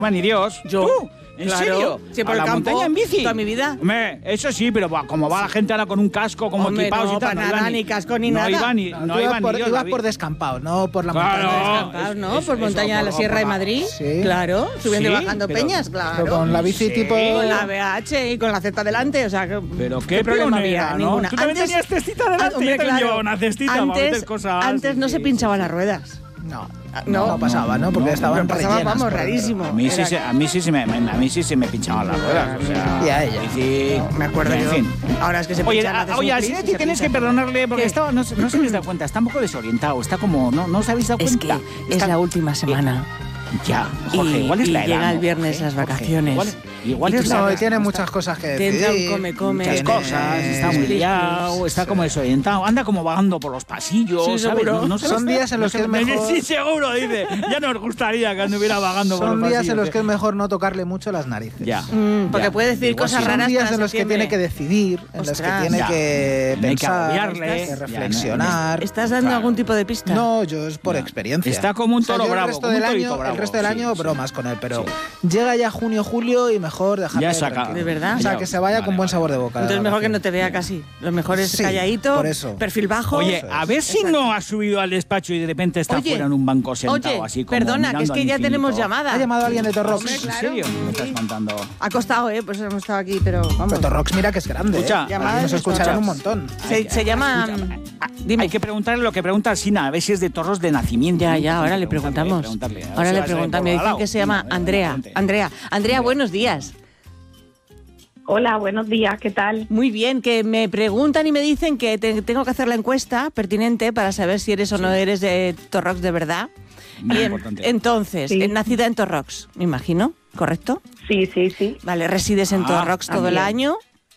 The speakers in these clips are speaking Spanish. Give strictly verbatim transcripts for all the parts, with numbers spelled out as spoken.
ni Dios. Yo. ¿Tú? ¿En Claro. serio? Sí, por ¿A el la campo montaña en bici? toda mi vida. Hombre, eso sí, pero va, como va la gente ahora con un casco, como Hombre, equipados no, y tal. para iba nada, ni casco ni no nada. Iba ni, No, no, tú iba ibas ni por, Dios, ibas David. por descampado, no por la Claro. montaña. Descampados, ¿no? Eso, por eso, montaña de la por- Sierra por de la- Madrid. Sí. Claro, subiendo Sí, y bajando pero- peñas, claro. Pero con la bici Sí. tipo... Con la B H y con la Z delante, o sea, que, Pero qué problema pionera, había, ¿no? ninguna. Tú también tenías cestita delante, Ah, yo hombre, también claro. llevaba una cestita para antes, meter cosas, Antes sí, no sí, se sí, pinchaban sí. las ruedas. No, No, no, pasaba, ¿no? Porque no, estaban no pasaba, rellenas vamos, por dentro. rarísimo. A mí sí, Era- se, a mí sí se me, a mí sí se me pinchaban las ruedas, o sea, Y a ella. sí, Me acuerdo en yo. fin. Ahora es que se Oye, pinchan, a- haces oye, un al plis y Sinetti se tienes que pinchan. perdonarle porque ¿Qué? estaba, no, se- no se habéis dado cuenta, está un poco desorientado, está como, no, no os habéis dado Es cuenta. que Está- es la última semana. Ya, Jorge, Y- igual es y la edad, llega el ¿no, viernes Jorge? las Jorge, vacaciones. Igual, igual Y es tú la No, edad. y tiene Está- muchas cosas que Te entra un decir. come, come. Muchas Tiene- cosas, está muy Split, liado, split. está como desorientado, anda como vagando por los pasillos, Sí, ¿sabes? seguro. No, no Son sabes- días en no los que sé- es mejor- Sí, seguro, dice. Ya nos gustaría que anduviera vagando por los Son pasillos. días en los que es ¿eh? mejor no tocarle mucho las narices. Ya. Mm, porque Ya. puede decir Igual cosas sí. Son raras días para en los que septiembre. tiene que decidir, en los que Ostras. tiene Ya. que No hay que pensar, agobiarle. que reflexionar. ¿Estás dando Claro. algún tipo de pista? No, yo es por Ya. experiencia. Está como un O sea, toro yo bravo, El resto como un del torito año, bravo. el resto del Sí, año sí. bromas con él, pero Sí. llega ya junio, julio y mejor dejarle Ya saca. tranquilo. ¿De verdad? O sea, Ya. que se vaya Vale, con buen vale. sabor de boca. de Entonces mejor que vacaciones. no te vea casi. Lo mejor es Sí, calladito, por eso. perfil bajo. Oye, Eso a es. ver si Exacto. no ha subido al despacho y de repente está Oye, fuera en un banco sentado Oye, así como perdona, que es mirando que al ya infinito. tenemos llamada. ¿Ha llamado alguien de Torrox? Hombre, ¿En claro. serio? ¿Me estás Sí. contando? Ha costado, ¿eh? Pues hemos estado aquí, pero vamos. Pero Torrox mira que es grande. Escucha, ¿eh? llamada Aquí nos de escucharán un Torrox. montón. Se, se llama... Escucha, ah, dime. Hay que preguntarle lo que pregunta Sina, a ver si es de toros de nacimiento. Ya, ¿no? ya, ahora le Preguntarle, preguntamos. preguntarle, a ver Ahora si le va a ser preguntamos. por Me dicen Badalao. que se llama Venga, Andrea. adelante. Andrea, Andrea, buenos días. Hola, buenos días, ¿qué tal? Muy bien, que me preguntan y me dicen que te- tengo que hacer la encuesta pertinente para saber si eres o no eres de Torrox de verdad. Muy Y en- importante. entonces, Sí. eh, nacida en Torrox, me imagino, ¿correcto? Sí, sí, sí. Vale, resides en Ah, Torrox todo el también. año.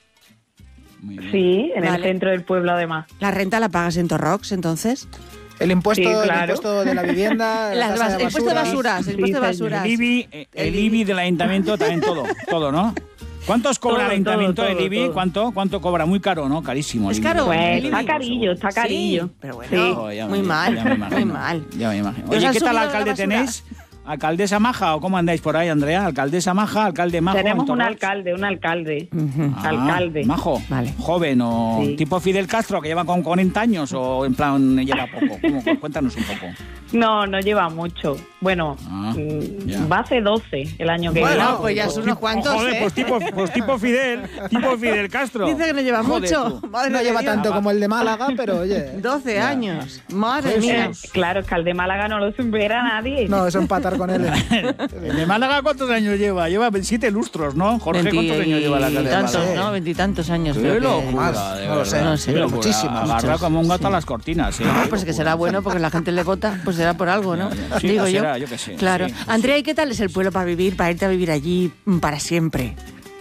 Muy bien. Sí, en Vale. el centro del pueblo además. ¿La renta la pagas en Torrox, entonces? El impuesto, Sí, el claro. impuesto de la vivienda, la Las tasa bas- de el impuesto de basura. basuras, el Sí, impuesto de señor. basuras. El I B I, eh, el El I B I del ayuntamiento también todo, todo, ¿no? ¿Cuántos cobra Todo, el ayuntamiento todo, el I B I? todo. ¿Cuánto? ¿Cuánto cobra? Muy caro, ¿no? Carísimo. ¿Es el I B I. caro? Pues el está I B I. carillo, está carillo. Sí, pero bueno, Sí. Oh, ya me- muy mal, ya me imagino, muy mal. Ya me imagino. ¿Os Oye, han ¿qué tal subido la alcalde basura? tenéis? ¿Alcaldesa maja o cómo andáis por ahí, Andrea? ¿Alcaldesa maja? ¿Alcalde majo? Tenemos en un Torrox? alcalde, un alcalde. Ujú. Ah, alcalde. Majo. Vale. Joven o Sí. tipo Fidel Castro que lleva con cuarenta años o en plan lleva poco. ¿Cómo? Cuéntanos un poco. No, no lleva mucho. Bueno, Ah, mm, ya. va a ser doce el año que Bueno, viene. pues ya son unos cuantos, Joder, ¿eh? pues tipo, pues tipo Fidel, tipo Fidel Castro. Dice que no lleva Joder, mucho. tú. Madre No de lleva Dios. tanto como el de Málaga, pero oye. doce Ya. años. Madre Jesús. mía. Eh, claro, es que al de Málaga no lo supera nadie. No, eso empatar con él. ¿El de Málaga cuántos años lleva? Lleva siete lustros, ¿no? Jorge, ¿cuántos años lleva la alcalde de Veintitantos, Málaga? ¿no? Veintitantos años. Qué creo que- locura, Más, de no lo sé, verdad, no sé, qué pero locura. muchísimos, Agarra muchos. como un gato Sí. a las cortinas. ¿eh? Ah, pues que será bueno porque la gente le vota, pues será por algo, ¿no? Ya, ya. Sí, Digo pues yo. será, yo qué sé, Claro. sí, pues Andrea, ¿y qué tal es el pueblo para vivir, para irte a vivir allí mm, para siempre?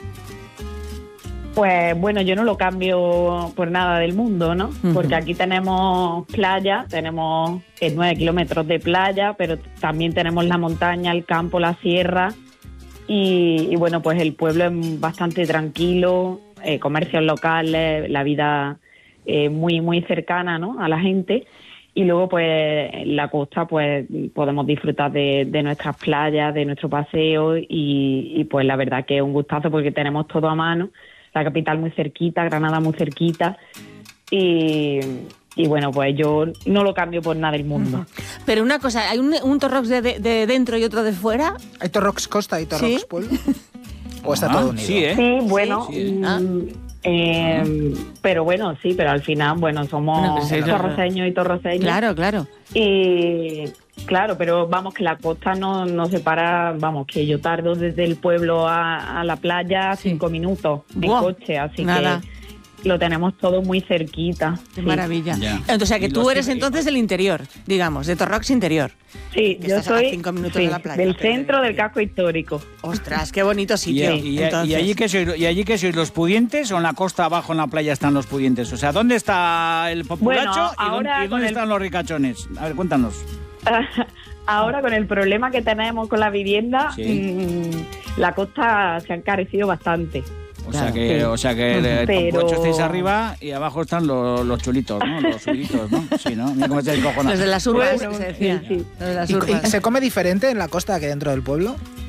Pues bueno, yo no lo cambio por nada del mundo, ¿no? Ujú. Porque aquí tenemos playa, tenemos eh, nueve kilómetros de playa, pero también tenemos la montaña, el campo, la sierra. Y, y bueno, pues el pueblo es bastante tranquilo, eh, comercios locales, la vida eh, muy, muy cercana, ¿no?, a la gente. Y luego, pues, en la costa, pues, podemos disfrutar de, de nuestras playas, de nuestro paseo y, y, pues, la verdad que es un gustazo porque tenemos todo a mano. La capital muy cerquita, Granada muy cerquita y, y bueno, pues yo no lo cambio por nada del mundo. Pero una cosa, ¿hay un, un Torrox de, de- de dentro y otro de fuera? ¿Hay Torrox Costa y Torrox Sí. Pueblo? ¿O está Ah, todo unido? Sí, ¿eh? Sí, bueno, Sí, sí. mm, Ah. eh, pero bueno, sí, pero al final, bueno, somos Bueno, que sí, claro. torroceños y torroceños. Claro, claro. Y claro, pero vamos, que la costa no nos separa, vamos, que yo tardo desde el pueblo a, a la playa Sí. cinco minutos en Buah, coche, así nada. que lo tenemos todo muy cerquita. Qué sí. maravilla. Ya. Entonces, o sea, que Y tú los eres que- entonces del interior, digamos, de Torrox interior. Sí, Que yo estás a soy cinco minutos sí, de la playa. del Qué centro del maravilla. casco histórico. Ostras, qué bonito ¿Y, sitio. y- y- Entonces, y allí que sois, ¿Y allí que sois los pudientes o en la costa abajo en la playa están los pudientes? O sea, ¿dónde está el populacho Bueno, y dónde, ahora y dónde con el- están los ricachones? A ver, cuéntanos. Ahora con el problema que tenemos con la vivienda, Sí. mm, la costa se ha encarecido bastante. O Claro. sea que, Sí. o sea que el Pero- populacho estáis arriba y abajo están los, los chulitos, ¿no? Los subiditos, ¿no? Sí, ¿no? Mira cómo estáis cojonados. los de las urbas, Bueno, que se decía. sí, sí. Los de las ¿Y, y urbas. se come diferente en la costa que dentro del pueblo?